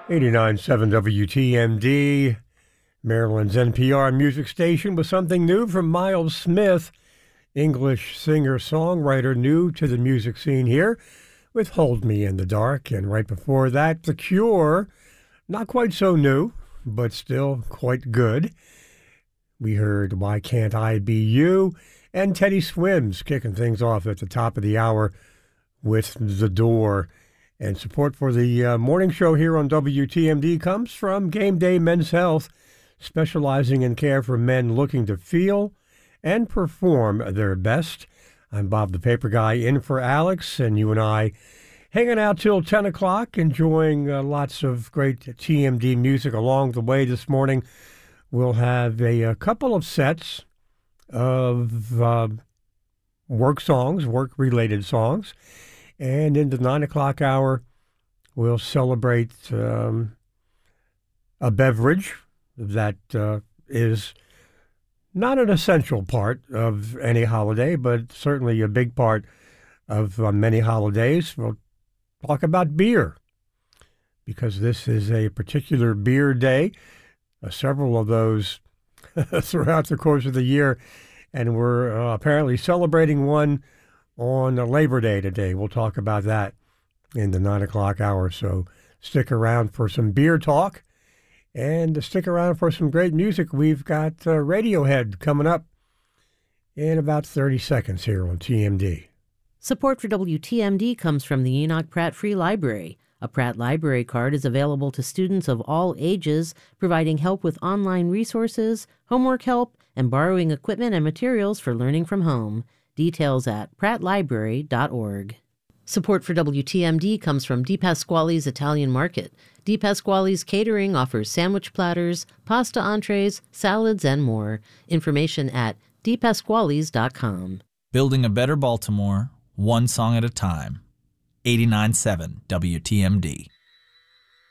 89.7 WTMD, Maryland's NPR music station, with something new from Miles Smith, English singer-songwriter new to the music scene here, with Hold Me in the Dark. And right before that, The Cure, not quite so new, but still quite good. We heard Why Can't I Be You, and Teddy Swims kicking things off at the top of the hour with The Door. And support for the morning show here on WTMD comes from Game Day Men's Health, specializing in care for men looking to feel and perform their best. I'm Bob the Paper Guy, in for Alex, and you and I hanging out till 10 o'clock, enjoying lots of great TMD music along the way this morning. We'll have a couple of sets of work songs, work-related songs. And in the 9 o'clock hour, we'll celebrate a beverage that is not an essential part of any holiday, but certainly a big part of many holidays. We'll talk about beer, because this is a particular beer day, several of those throughout the course of the year, and we're apparently celebrating one on Labor Day today. We'll talk about that in the 9 o'clock hour, so stick around for some beer talk and stick around for some great music. We've got Radiohead coming up in about 30 seconds here on TMD. Support for WTMD comes from the Enoch Pratt Free Library. A Pratt Library Card is available to students of all ages, providing help with online resources, homework help, and borrowing equipment and materials for learning from home. Details at prattlibrary.org. Support for WTMD comes from Di Pasquale's Italian Market. Di Pasquale's Catering offers sandwich platters, pasta entrees, salads, and more. Information at dipasquales.com. Building a better Baltimore, one song at a time. 89.7 WTMD.